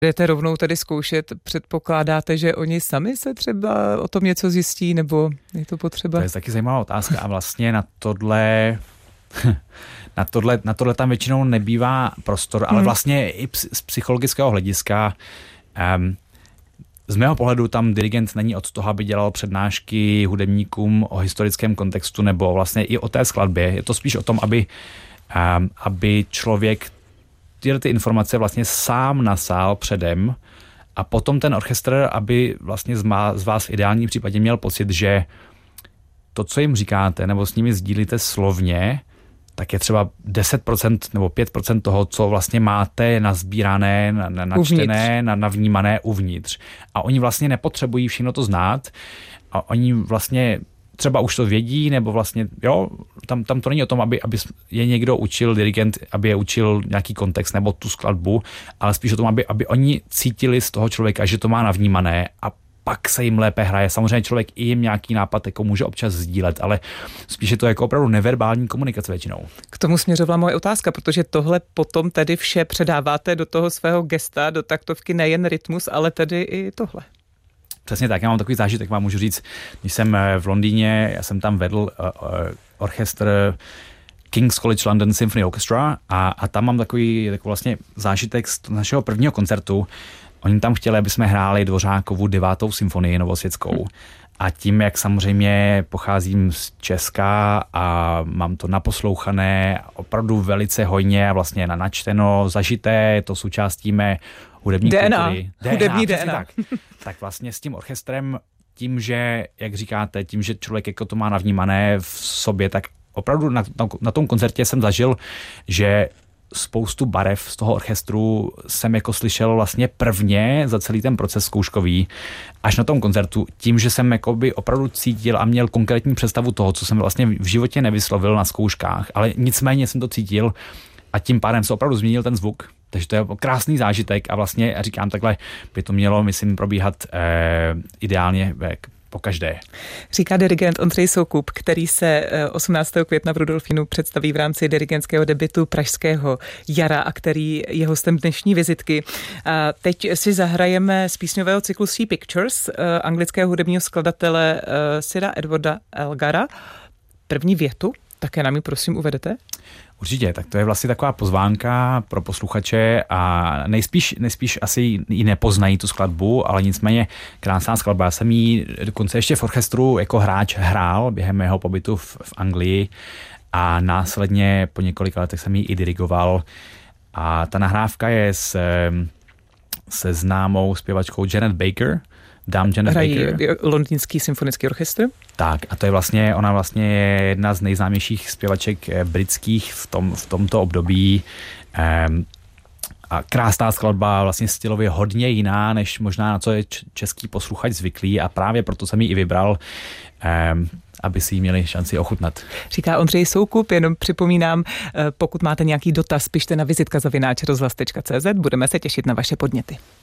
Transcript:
Jdete rovnou tady zkoušet, předpokládáte, že oni sami se třeba o tom něco zjistí, nebo je to potřeba? To je taky zajímavá otázka a vlastně na tohle tam většinou nebývá prostor, ale vlastně i z psychologického hlediska z mého pohledu tam dirigent není od toho, aby dělal přednášky hudebníkům o historickém kontextu nebo vlastně i o té skladbě. Je to spíš o tom, aby člověk tyhle ty informace vlastně sám nasál předem a potom ten orchestr, aby vlastně z vás v ideálním případě měl pocit, že to, co jim říkáte nebo s nimi sdílíte slovně, tak je třeba 10% nebo 5% toho, co vlastně máte nazbírané, načtené, navnímané uvnitř. A oni vlastně nepotřebují všechno to znát a oni vlastně třeba už to vědí, nebo vlastně, jo, tam to není o tom, aby je někdo učil, dirigent, aby je učil nějaký kontext nebo tu skladbu, ale spíš o tom, aby oni cítili z toho člověka, že to má navnímané a pak se jim lépe hraje. Samozřejmě člověk i jim nějaký nápad jako může občas sdílet, ale spíš je to jako opravdu neverbální komunikace většinou. K tomu směřovala moje otázka, protože tohle potom tedy vše předáváte do toho svého gesta, do taktovky, nejen rytmus, ale tedy i tohle. Přesně tak, já mám takový zážitek, vám můžu říct, když jsem v Londýně, já jsem tam vedl orchestr King's College London Symphony Orchestra a tam mám takový vlastně zážitek z našeho prvního koncertu. Oni tam chtěli, aby jsme hráli Dvořákovu 9. symfonii novosvětskou. A tím, jak samozřejmě pocházím z Česka a mám to naposlouchané opravdu velice hojně a vlastně načteno, zažité, to součástí mé hudební kultury. Hudební DNA. Tak vlastně s tím orchestrem, tím, že, jak říkáte, tím, že člověk jako to má navnímané v sobě, tak opravdu na tom koncertě jsem zažil, že spoustu barev z toho orchestru jsem jako slyšel vlastně prvně za celý ten proces zkouškový až na tom koncertu, tím, že jsem jakoby opravdu cítil a měl konkrétní představu toho, co jsem vlastně v životě nevyslovil na zkouškách, ale nicméně jsem to cítil a tím pádem se opravdu změnil ten zvuk. Takže to je krásný zážitek a vlastně říkám takhle, by to mělo, myslím, probíhat ideálně pokaždé. Říká dirigent Ondřej Soukup, který se 18. května v Rudolfínu představí v rámci dirigentského debutu Pražského jara a který je hostem dnešní vizitky. A teď si zahrajeme z písňového cyklu Three Pictures anglického hudebního skladatele Sira Edwarda Elgara. První větu, také nám ji prosím uvedete? Určitě, tak to je vlastně taková pozvánka pro posluchače a nejspíš asi ji nepoznají tu skladbu, ale nicméně krásná skladba. Já jsem ji dokonce ještě v orchestru jako hráč hrál během mého pobytu v Anglii a následně po několika letech jsem ji i dirigoval a ta nahrávka je se známou zpěvačkou Janet Baker, Hrají Londýnský symfonický orchestr. Tak a to je vlastně, ona vlastně je jedna z nejznámějších zpěvaček britských v tomto období. A krásná skladba, vlastně stylově hodně jiná, než možná na co je český posluchač zvyklý a právě proto jsem ji i vybral, aby si ji měli šanci ochutnat. Říká Ondřej Soukup, jenom připomínám, pokud máte nějaký dotaz, pište na vizitka@rozhlas.cz, budeme se těšit na vaše podněty.